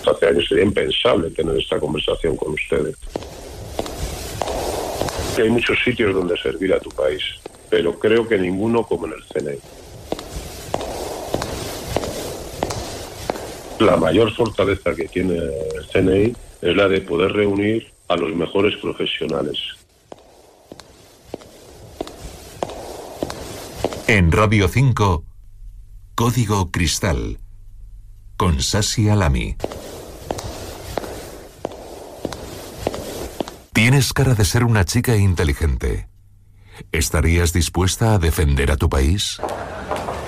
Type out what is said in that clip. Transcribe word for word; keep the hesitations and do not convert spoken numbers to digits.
Hace años sería impensable tener esta conversación con ustedes. Que hay muchos sitios donde servir a tu país, pero creo que ninguno como en el C N I. La mayor fortaleza que tiene el C N I es la de poder reunir a los mejores profesionales. En Radio cinco, Código Cristal, con Sasi Alami. Tienes cara de ser una chica inteligente. ¿Estarías dispuesta a defender a tu país?